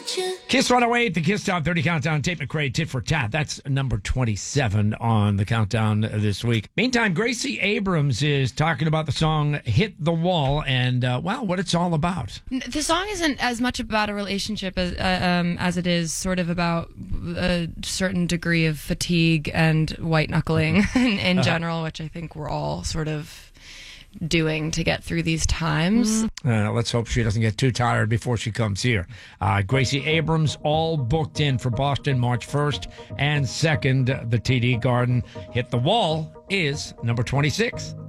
Kiss 108, the Kiss Top 30 Countdown, Tate McRae, Tit for Tat. That's number 27 on the countdown this week. Meantime, Gracie Abrams is talking about the song Hit the Wall and, what it's all about. The song isn't as much about a relationship as it is sort of about a certain degree of fatigue and white knuckling in general, which I think we're all sort of doing to get through these times. Let's hope she doesn't get too tired before she comes here. Gracie Abrams, all booked in for Boston March 1st and 2nd, the TD Garden. Hit the Wall is number 26.